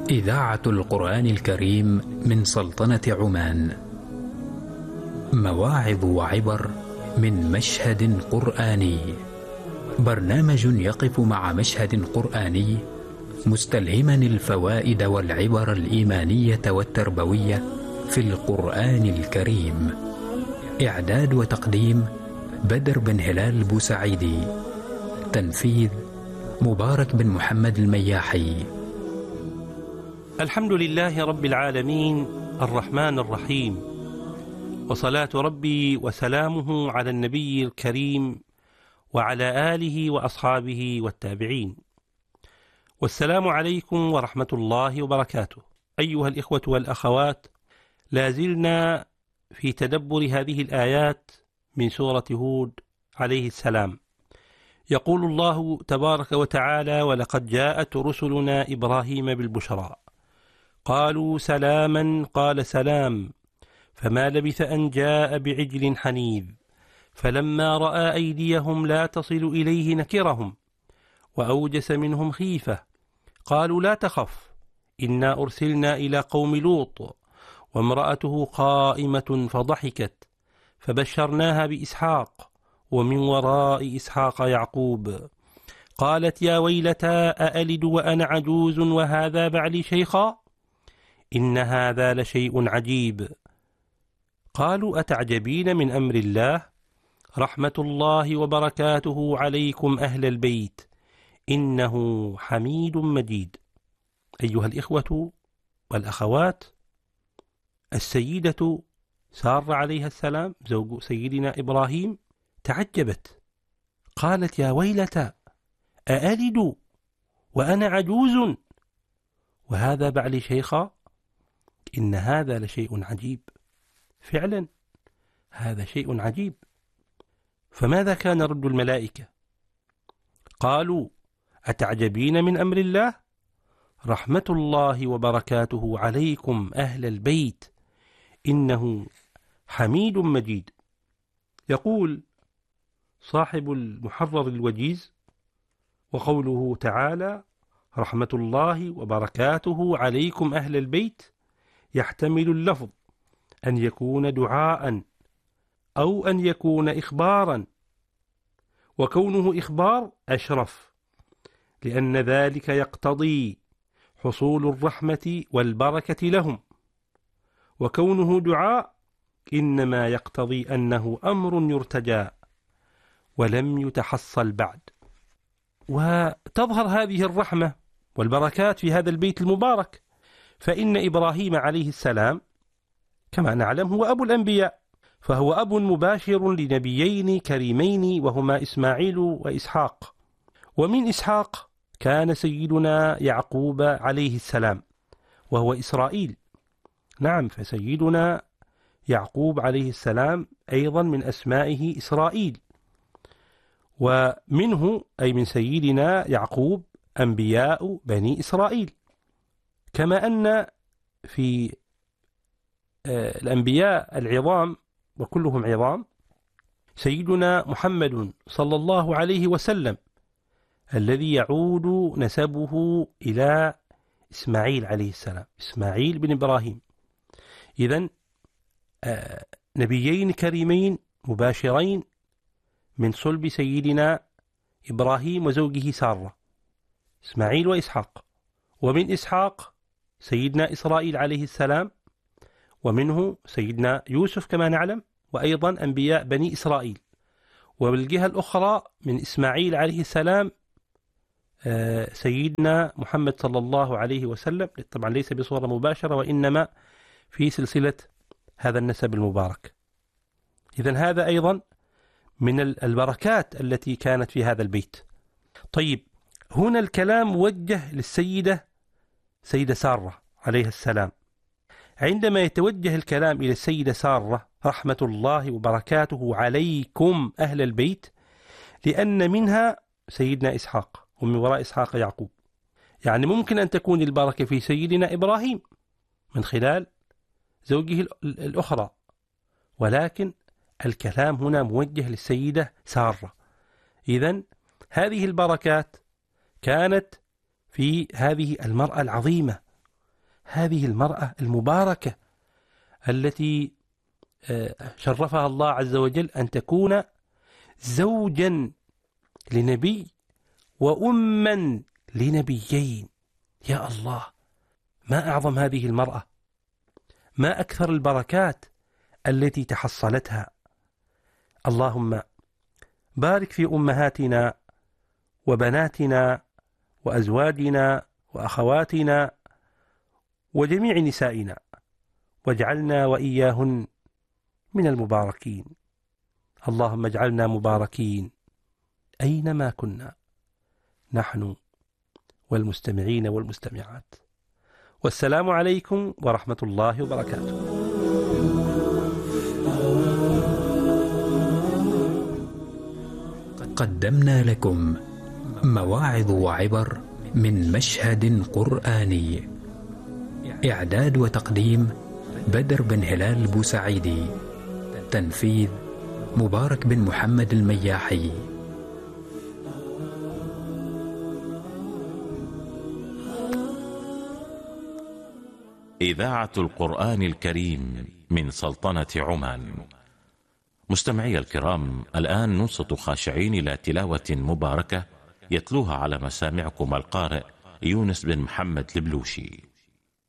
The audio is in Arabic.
إذاعة القرآن الكريم من سلطنة عمان. مواعظ وعبر من مشهد قرآني. برنامج يقف مع مشهد قرآني مستلهما الفوائد والعبر الإيمانية والتربوية في القرآن الكريم. إعداد وتقديم بدر بن هلال بوسعيدي. تنفيذ مبارك بن محمد المياحي. الحمد لله رب العالمين الرحمن الرحيم، وصلاة ربي وسلامه على النبي الكريم وعلى آله وأصحابه والتابعين. والسلام عليكم ورحمة الله وبركاته. أيها الإخوة والأخوات، لازلنا في تدبر هذه الآيات من سورة هود عليه السلام. يقول الله تبارك وتعالى: ولقد جاءت رسلنا إبراهيم بالبشرى قالوا سلاما قال سلام فما لبث أن جاء بعجل حنيذ فلما رأى أيديهم لا تصل إليه نكرهم وأوجس منهم خيفة قالوا لا تخف إنا أرسلنا إلى قوم لوط وامرأته قائمة فضحكت فبشرناها بإسحاق ومن وراء إسحاق يعقوب قالت يا ويلتى أألد وأنا عجوز وهذا بعلي شيخا إن هذا لشيء عجيب. قالوا أتعجبين من أمر الله رحمة الله وبركاته عليكم أهل البيت إنه حميد مجيد. أيها الإخوة والأخوات، السيدة سارة عليها السلام زوج سيدنا إبراهيم تعجبت، قالت يا ويلتى أألد وأنا عجوز وهذا بعلي شيخا إن هذا لشيء عجيب. فعلا هذا شيء عجيب. فماذا كان رد الملائكة؟ قالوا أتعجبين من أمر الله رحمة الله وبركاته عليكم أهل البيت إنه حميد مجيد. يقول صاحب المحرر الوجيز: وقوله تعالى رحمة الله وبركاته عليكم أهل البيت يحتمل اللفظ أن يكون دعاء أو أن يكون إخبارا، وكونه إخبار أشرف لأن ذلك يقتضي حصول الرحمة والبركة لهم، وكونه دعاء إنما يقتضي أنه أمر يرتجى ولم يتحصل بعد. وتظهر هذه الرحمة والبركات في هذا البيت المبارك، فإن إبراهيم عليه السلام كما نعلم هو أبو الأنبياء، فهو أب مباشر لنبيين كريمين وهما إسماعيل وإسحاق، ومن إسحاق كان سيدنا يعقوب عليه السلام وهو إسرائيل. نعم، فسيدنا يعقوب عليه السلام أيضا من أسمائه إسرائيل، ومنه أي من سيدنا يعقوب أنبياء بني إسرائيل، كما أن في الأنبياء العظام وكلهم عظام سيدنا محمد صلى الله عليه وسلم الذي يعود نسبه إلى إسماعيل عليه السلام، إسماعيل بن إبراهيم. إذن نبيين كريمين مباشرين من صلب سيدنا إبراهيم وزوجه سارة، إسماعيل وإسحاق، ومن إسحاق سيدنا إسرائيل عليه السلام، ومنه سيدنا يوسف كما نعلم، وأيضا أنبياء بني إسرائيل. وبالجهة الأخرى من إسماعيل عليه السلام سيدنا محمد صلى الله عليه وسلم، طبعا ليس بصورة مباشرة وإنما في سلسلة هذا النسب المبارك. إذن هذا أيضا من البركات التي كانت في هذا البيت. طيب، هنا الكلام موجه للسيدة سارة عليها السلام. عندما يتوجه الكلام إلى السيدة سارة رحمة الله وبركاته عليكم أهل البيت، لأن منها سيدنا إسحاق ومن وراء إسحاق يعقوب، يعني ممكن أن تكون البركة في سيدنا إبراهيم من خلال زوجه الأخرى، ولكن الكلام هنا موجه للسيدة سارة. إذن هذه البركات كانت في هذه المرأة العظيمة هذه المرأة المباركة التي شرفها الله عز وجل أن تكون زوجا لنبي وأما لنبيين. يا الله، ما أعظم هذه المرأة، ما أكثر البركات التي تحصلتها. اللهم بارك في أمهاتنا وبناتنا وأزواجنا وأخواتنا وجميع نسائنا، واجعلنا وإياهن من المباركين. اللهم اجعلنا مباركين أينما كنا، نحن والمستمعين والمستمعات. والسلام عليكم ورحمة الله وبركاته. قدمنا لكم مواعظ وعبر من مشهد قرآني. إعداد وتقديم بدر بن هلال بوسعيدي. تنفيذ مبارك بن محمد المياحي. إذاعة القرآن الكريم من سلطنة عمان. مستمعي الكرام، الآن ننصت خاشعين إلى تلاوة مباركة يتلوها على مسامعكم القارئ يونس بن محمد البلوشي.